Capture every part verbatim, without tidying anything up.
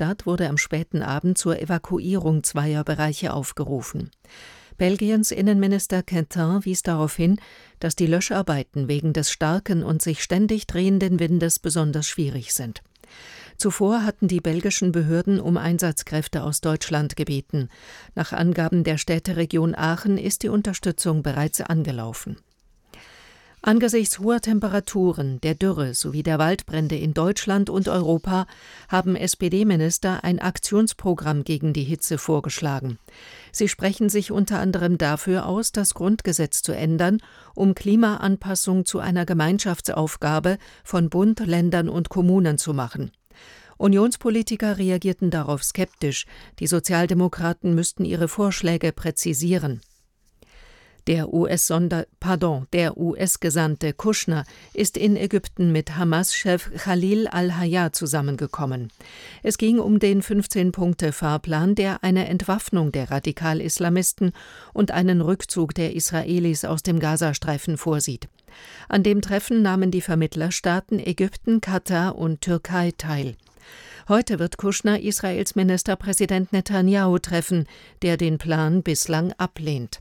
Stadt wurde am späten Abend zur Evakuierung zweier Bereiche aufgerufen. Belgiens Innenminister Quentin wies darauf hin, dass die Löscharbeiten wegen des starken und sich ständig drehenden Windes besonders schwierig sind. Zuvor hatten die belgischen Behörden um Einsatzkräfte aus Deutschland gebeten. Nach Angaben der Städteregion Aachen ist die Unterstützung bereits angelaufen. Angesichts hoher Temperaturen, der Dürre sowie der Waldbrände in Deutschland und Europa haben S P D-Minister ein Aktionsprogramm gegen die Hitze vorgeschlagen. Sie sprechen sich unter anderem dafür aus, das Grundgesetz zu ändern, um Klimaanpassung zu einer Gemeinschaftsaufgabe von Bund, Ländern und Kommunen zu machen. Unionspolitiker reagierten darauf skeptisch. Die Sozialdemokraten müssten ihre Vorschläge präzisieren. Der U S-Sonder, pardon, der U S-Gesandte Kushner ist in Ägypten mit Hamas-Chef Khalil al-Hayya zusammengekommen. Es ging um den fünfzehn-Punkte-Fahrplan, der eine Entwaffnung der Radikal-Islamisten und einen Rückzug der Israelis aus dem Gazastreifen vorsieht. An dem Treffen nahmen die Vermittlerstaaten Ägypten, Katar und Türkei teil. Heute wird Kushner Israels Ministerpräsident Netanyahu treffen, der den Plan bislang ablehnt.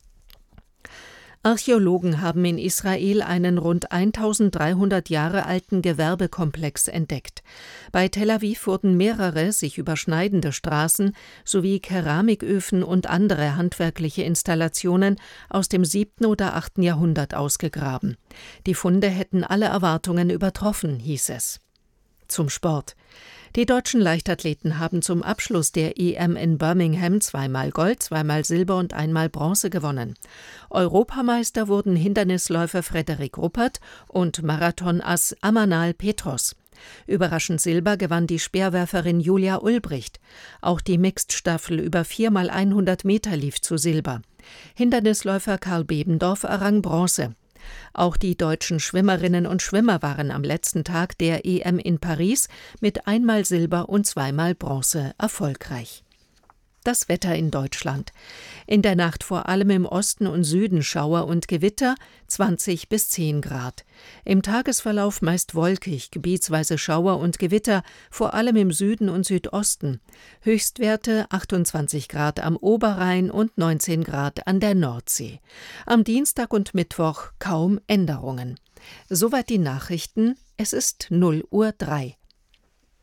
Archäologen haben in Israel einen rund eintausenddreihundert Jahre alten Gewerbekomplex entdeckt. Bei Tel Aviv wurden mehrere sich überschneidende Straßen sowie Keramiköfen und andere handwerkliche Installationen aus dem siebten oder achten Jahrhundert ausgegraben. Die Funde hätten alle Erwartungen übertroffen, hieß es. Zum Sport. Die deutschen Leichtathleten haben zum Abschluss der E M in Birmingham zweimal Gold, zweimal Silber und einmal Bronze gewonnen. Europameister wurden Hindernisläufer Frederik Ruppert und Marathonass Amanal Petros. Überraschend Silber gewann die Speerwerferin Julia Ulbricht. Auch die Mixed-Staffel über vier mal hundert Meter lief zu Silber. Hindernisläufer Karl Bebendorf errang Bronze. Auch die deutschen Schwimmerinnen und Schwimmer waren am letzten Tag der E M in Paris mit einmal Silber und zweimal Bronze erfolgreich. Das Wetter in Deutschland. In der Nacht vor allem im Osten und Süden Schauer und Gewitter, zwanzig bis zehn Grad. Im Tagesverlauf meist wolkig, gebietsweise Schauer und Gewitter, vor allem im Süden und Südosten. Höchstwerte achtundzwanzig Grad am Oberrhein und neunzehn Grad an der Nordsee. Am Dienstag und Mittwoch kaum Änderungen. Soweit die Nachrichten. Es ist null Uhr drei.